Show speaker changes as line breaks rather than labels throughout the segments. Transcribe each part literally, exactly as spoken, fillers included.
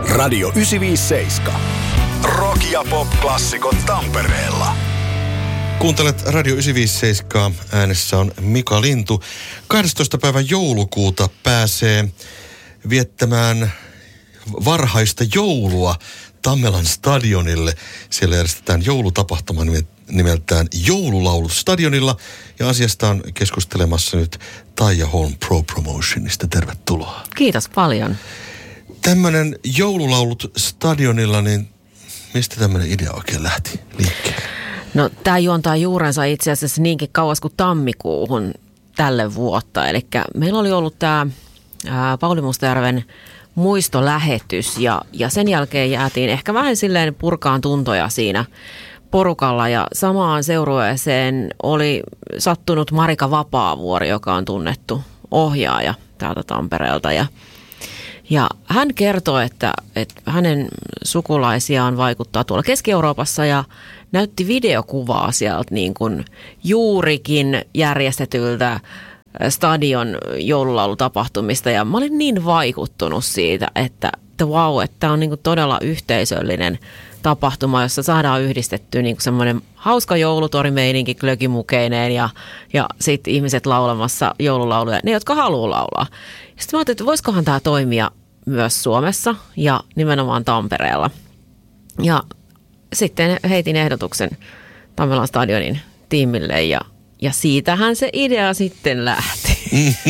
Radio yhdeksänsataaviisikymmentäseitsemän. Rock ja pop-klassikot Tampereella.
Kuuntelet Radio yhdeksänsataaviisikymmentäseitsemän. Äänessä on Mika Lintu. kahdestoista päivä joulukuuta pääsee viettämään varhaista joulua Tammelan stadionille. Siellä järjestetään joulutapahtuma nimeltään Joululaulu stadionilla. Ja asiasta on keskustelemassa nyt Taija Holm Pro Promotionista. Tervetuloa.
Kiitos paljon.
Tämmöinen joululaulut stadionilla, niin mistä tämmöinen idea oikein lähti liikkeelle?
No tämä juontaa juurensa itse asiassa niinkin kauas kuin tammikuuhun tälle vuotta. Eli meillä oli ollut tämä Pauli Mustajärven muistolähetys ja, ja sen jälkeen jäätiin ehkä vähän silleen purkaan tuntoja siinä porukalla. Ja samaan seurueeseen oli sattunut Marika Vapaavuori, joka on tunnettu ohjaaja täältä Tampereelta. Ja, ja hän kertoi, että, että hänen sukulaisiaan vaikuttaa tuolla Keski-Euroopassa ja näytti videokuvaa sieltä niin kuin juurikin järjestetyltä stadion joululaulutapahtumista. Ja mä olin niin vaikuttunut siitä, että, että vau, että tämä on niin kuin todella yhteisöllinen tapahtuma, jossa saadaan yhdistettyä niin kuin semmoinen hauska joulutorimeininki glögimukeineen ja, ja sitten ihmiset laulamassa joululauluja, ne jotka haluaa laulaa. Sitten mä ajattelin, että voisikohan tämä toimia myös Suomessa ja nimenomaan Tampereella. Ja sitten heitin ehdotuksen Tammelan stadionin tiimille ja, ja siitähän se idea sitten lähti.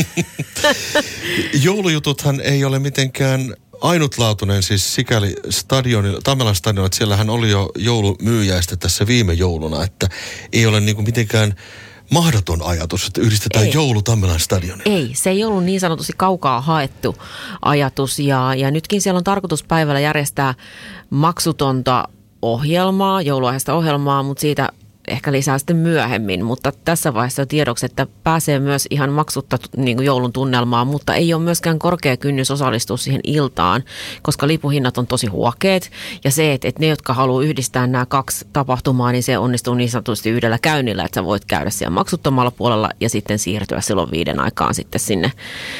Joulujututhan ei ole mitenkään ainutlaatuinen siis sikäli stadionilla, Tammelan stadionilla, että siellähän oli jo joulumyyjäistä tässä viime jouluna, että ei ole niin kuin mitenkään mahdoton ajatus, että yhdistetään ei. Joulu Tammelan stadionilla.
Ei, se ei ollut niin sanotusti kaukaa haettu ajatus ja, ja nytkin siellä on tarkoitus päivällä järjestää maksutonta ohjelmaa, jouluaiheista ohjelmaa, mutta siitä ehkä lisää sitten myöhemmin, mutta tässä vaiheessa on tiedoksi, että pääsee myös ihan maksutta niin kuin joulun tunnelmaan, mutta ei ole myöskään korkea kynnys osallistua siihen iltaan, koska lipuhinnat on tosi huokeet ja se, että, että ne, jotka haluaa yhdistää nämä kaksi tapahtumaa, niin se onnistuu niin sanotusti yhdellä käynnillä, että sä voit käydä siellä maksuttomalla puolella ja sitten siirtyä silloin viiden aikaan sitten sinne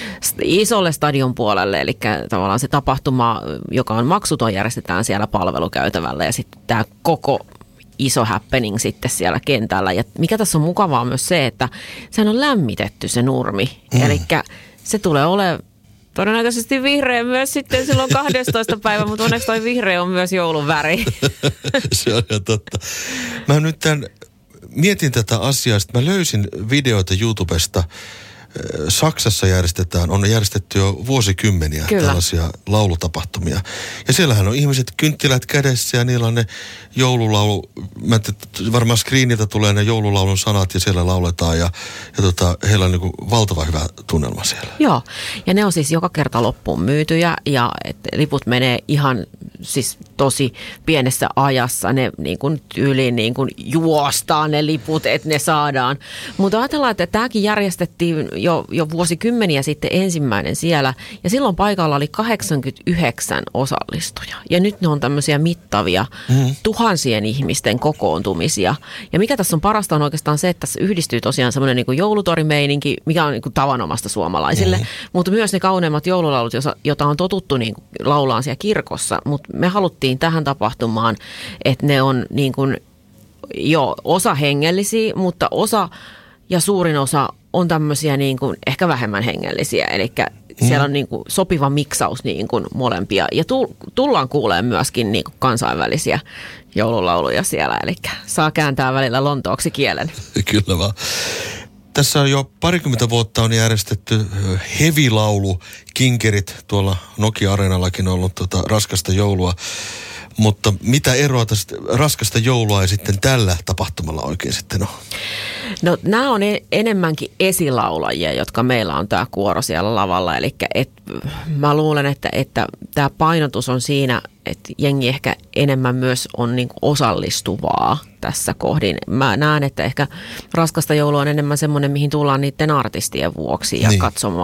isolle stadion puolelle, eli tavallaan se tapahtuma, joka on maksuton, järjestetään siellä palvelukäytävällä ja sitten tämä koko iso happening sitten siellä kentällä. Ja mikä tässä on mukavaa myös se, että sehän on lämmitetty se nurmi. Mm. Eli se tulee olemaan todennäköisesti vihreä myös sitten silloin kahdestoista päivä, mutta onneksi toi vihreä on myös joulun väri.
Se on ihan totta. Mä nyt tämän, mietin tätä asiaa, että mä löysin videoita YouTubesta. Saksassa järjestetään, on järjestetty jo vuosikymmeniä Kyllä. tällaisia laulutapahtumia. Ja siellähän on ihmiset kynttilät kädessä ja niillä on ne joululaulu, mä en tiedä, varmaan screeniltä tulee ne joululaulun sanat ja siellä lauletaan ja, ja tota, heillä on niin kuin valtava hyvä tunnelma siellä.
Joo, ja ne on siis joka kerta loppuun myytyjä ja et liput menee ihan siis tosi pienessä ajassa, ne niin kuin tyyliin niin kuin juostaan ne liput, että ne saadaan. Mutta ajatellaan, että tämäkin järjestettiin jo, jo vuosikymmeniä sitten ensimmäinen siellä ja silloin paikalla oli kahdeksankymmentäyhdeksän osallistujaa. Ja nyt ne on tämmöisiä mittavia mm-hmm. tuhansien ihmisten kokoontumisia. Ja mikä tässä on parasta on oikeastaan se, että tässä yhdistyy tosiaan semmoinen niin kuin joulutorimeininki, mikä on niin kuin tavanomasta suomalaisille, mm-hmm. mutta myös ne kauneimmat joululaulut, joita on totuttu niin kuin laulaan siellä kirkossa. Mutta me haluttiin tähän tapahtumaan, että ne on niin kuin jo osa hengellisiä, mutta osa ja suurin osa on tämmöisiä niin kuin ehkä vähemmän hengellisiä. Eli mm. siellä on niin kuin sopiva miksaus niin kuin molempia. Ja tullaan kuulemaan myöskin niin kuin kansainvälisiä joululauluja siellä. Eli saa kääntää välillä lontooksi kielen.
Kyllä vaan. Tässä on jo parikymmentä vuotta on järjestetty hevilaulu, kinkerit tuolla Nokia-areenallakin on ollut tota raskasta joulua. Mutta mitä eroa tästä raskasta joulua ja sitten tällä tapahtumalla oikein sitten on?
No nämä on enemmänkin esilaulajia, jotka meillä on tämä kuoro siellä lavalla. Eli et, mä luulen, että, että tämä painotus on siinä, että jengi ehkä enemmän myös on niin kuin osallistuvaa tässä kohdin. Mä näen, että ehkä raskasta joulua on enemmän semmoinen, mihin tullaan niiden artistien vuoksi ja niin. katsomaan ja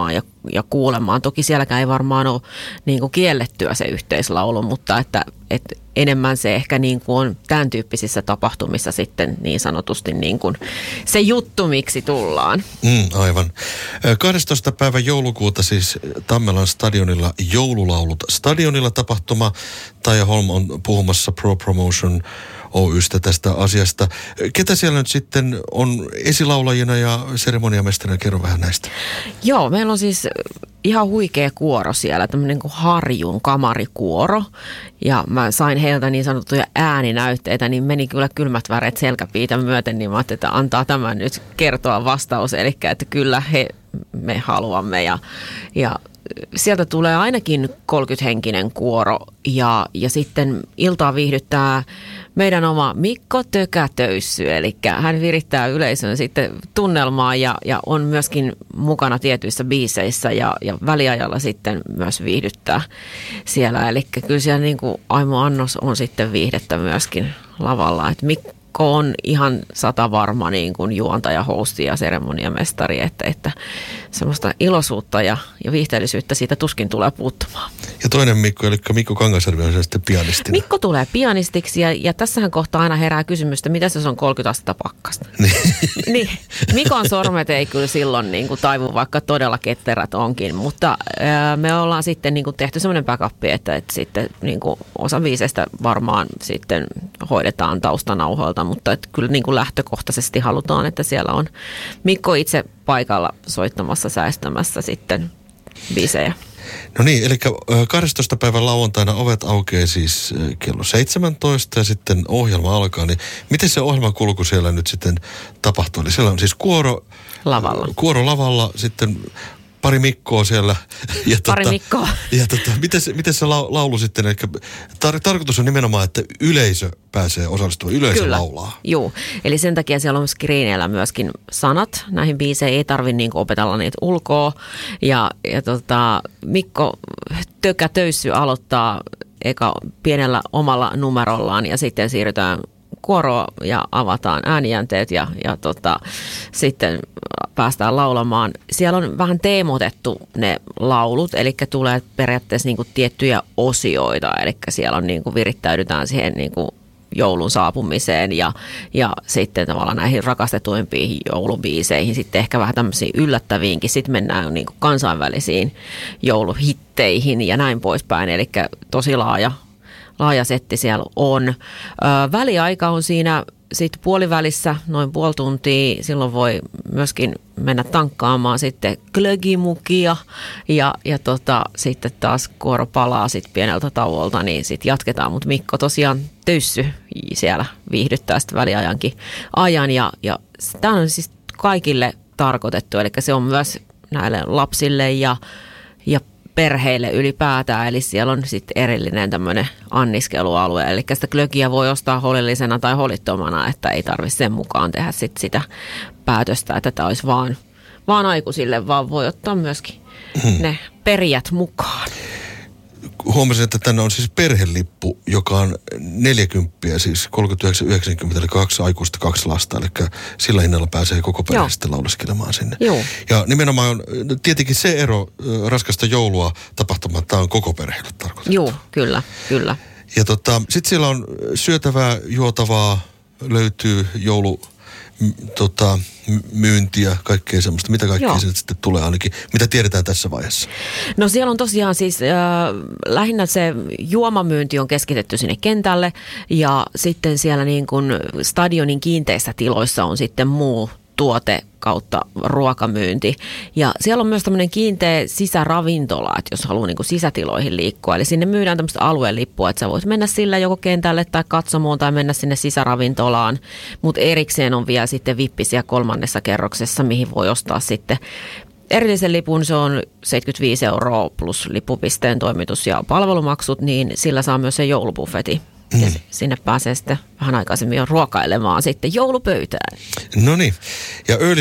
ja kuulemaan. Toki sielläkään ei varmaan ole niin kuin kiellettyä se yhteislaulu, mutta että, että enemmän se ehkä niin kuin on tämän tyyppisissä tapahtumissa sitten niin sanotusti niin kuin se juttu, miksi tullaan.
Mm, aivan. kahdestoista päivä joulukuuta siis Tammelan stadionilla joululaulut stadionilla tapahtuma. Taija Holm on puhumassa Pro Promotion Oy:stä tästä asiasta. Ketä siellä nyt sitten on esilaulajina ja seremoniamestarina? Kerro vähän näistä.
Joo, meillä on siis ihan huikea kuoro siellä, tämmöinen kuin Harjun kamarikuoro. Ja mä sain heiltä niin sanottuja ääninäytteitä, niin meni kyllä kylmät väreet selkäpiitä myöten, niin mä ajattelin, että antaa tämän nyt kertoa vastaus. Eli että kyllä he, me haluamme ja, ja sieltä tulee ainakin kolmekymmentä-henkinen kuoro ja, ja sitten iltaa viihdyttää meidän oma Mikko Tökätöyssy, eli hän virittää yleisön sitten tunnelmaa ja, ja on myöskin mukana tietyissä biiseissä ja, ja väliajalla sitten myös viihdyttää siellä. Eli kyllä siellä niin kuin Aimo Annos on sitten viihdettä myöskin lavalla, että Mikko on ihan sata varma niin kuin juontaja, hosti ja seremoniamestari, että, että semmoista iloisuutta ja, ja viihteellisyyttä siitä tuskin tulee puuttumaan.
Ja toinen Mikko, eli Mikko Kangasjärvi on sitten pianistina.
Mikko tulee pianistiksi ja, ja tässähän kohtaa aina herää kysymystä, mitä se on kolmekymmentä astetta pakkasta. Niin, Mikon sormet ei kyllä silloin niin kuin taivu, vaikka todella ketterät onkin, mutta ää, me ollaan sitten niin kuin tehty semmoinen backup, että, että sitten niin kuin osa viisestä varmaan sitten hoidetaan taustanauhoilta, mutta että kyllä niin kuin lähtökohtaisesti halutaan, että siellä on Mikko itse paikalla soittamassa, säästämässä sitten biisejä.
No niin, eli kahdestoista päivän lauantaina ovet aukeaa siis kello seitsemäntoista ja sitten ohjelma alkaa. Niin miten se ohjelman kulku siellä nyt sitten tapahtuu? Eli siellä on siis kuoro
lavalla,
kuoro lavalla sitten pari Mikkoa siellä. Ja
pari
tota,
Mikkoa.
Ja tota, miten, se, miten se laulu sitten, eli tar- tarkoitus on nimenomaan, että yleisö pääsee osallistumaan, yleisö
Kyllä.
laulaa.
Joo, eli sen takia siellä on screeneillä myöskin sanat. Näihin biiseihin ei tarvitse niin opetella niitä ulkoa. Ja, ja tota, Mikko Tökätöyssy aloittaa eka pienellä omalla numerollaan ja sitten siirrytään kuoroa ja avataan äänijänteet ja, ja tota, sitten päästään laulamaan. Siellä on vähän teemotettu ne laulut, eli tulee periaatteessa niinku tiettyjä osioita, eli siellä on niinku virittäydytään siihen niinku joulun saapumiseen ja, ja sitten tavallaan näihin rakastetuimpiin joulubiiseihin, sitten ehkä vähän tämmöisiin yllättäviinkin, sitten mennään niinku kansainvälisiin jouluhitteihin ja näin poispäin, eli tosi laaja Laaja setti siellä on. Ö, väliaika on siinä sitten puolivälissä, noin puoli tuntia. Silloin voi myöskin mennä tankkaamaan sitten glögimukia ja, ja tota, sitten taas kuoro palaa sitten pieneltä tauolta, niin sitten jatketaan. Mutta Mikko tosiaan Töyssy siellä viihdyttää sitten väliajankin ajan ja, ja tämä on siis kaikille tarkoitettu, eli se on myös näille lapsille ja, ja perheille ylipäätään, eli siellä on sitten erillinen tämmöinen anniskelualue, eli sitä glögiä voi ostaa holillisena tai holittomana, että ei tarvitse sen mukaan tehdä sit sitä päätöstä, että tämä olisi vaan, vaan aikuisille, vaan voi ottaa myöskin hmm. ne perijät mukaan.
Huomasin, että tänne on siis perhelippu, joka on neljäkymmentä, siis kolmekymmentäyhdeksän yhdeksänkymmentä, eli kaksi aikuista, kaksi lasta, eli sillä hinnalla pääsee koko perhe sitten lauleskelemaan sinne.
Joo.
Ja nimenomaan tietenkin se ero raskasta joulua tapahtumaan, että tämä on koko perheelle tarkoitettu.
Joo, kyllä, kyllä.
Ja tota, sitten siellä on syötävää, juotavaa, löytyy joulu... M, tota, myyntiä, kaikkea semmoista. Mitä kaikkea se sitten tulee ainakin? Mitä tiedetään tässä vaiheessa?
No siellä on tosiaan siis äh, lähinnä se juomamyynti on keskitetty sinne kentälle ja sitten siellä niin kuin stadionin kiinteissä tiloissa on sitten muu tuote kautta ruokamyynti. Ja siellä on myös tämmöinen kiinteä sisäravintola, että jos haluaa niin kuin sisätiloihin liikkua. Eli sinne myydään tämmöistä aluelippua, että sä voit mennä sillä joko kentälle tai katsomoon tai mennä sinne sisäravintolaan. Mutta erikseen on vielä sitten vippisiä kolmannessa kerroksessa, mihin voi ostaa sitten erillisen lipun. Se on seitsemänkymmentäviisi euroa plus lippupisteen toimitus ja palvelumaksut, niin sillä saa myös sen joulubuffetin. Ja sinne pääsee sitten vähän aikaisemmin jo ruokailemaan sitten joulupöytään. No
niin, ja Early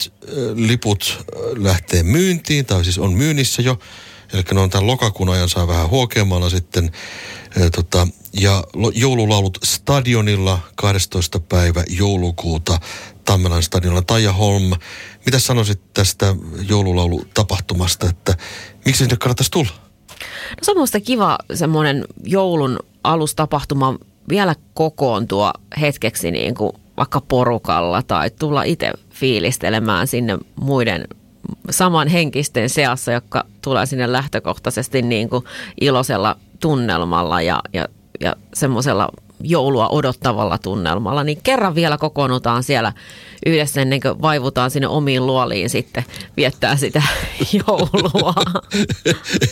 Bird-liput lähtee myyntiin, tai siis on myynnissä jo. Eli ne on tämän lokakuun ajan saa vähän huokeamalla sitten. Ja, tota, ja joululaulut stadionilla kahdestoista päivä joulukuuta Tammelan stadionilla. Taija Holm, mitä sanoisit tästä joululaulutapahtumasta, että miksi sinne kannattaisi tulla?
No se on minusta kiva semmoinen joulun alustapahtuma vielä kokoontua hetkeksi niin kuin vaikka porukalla tai tulla itse fiilistelemään sinne muiden samanhenkisten seassa, jotka tulee sinne lähtökohtaisesti niin kuin iloisella tunnelmalla ja, ja, ja semmoisella joulua odottavalla tunnelmalla, niin kerran vielä kokoonnutaan siellä yhdessä ennen kuin vaivutaan sinne omiin luoliin sitten viettää sitä joulua.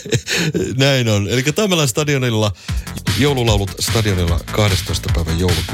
Näin on. Eli Tammelan stadionilla, joululaulut stadionilla kahdestoista päivä joulukuuta.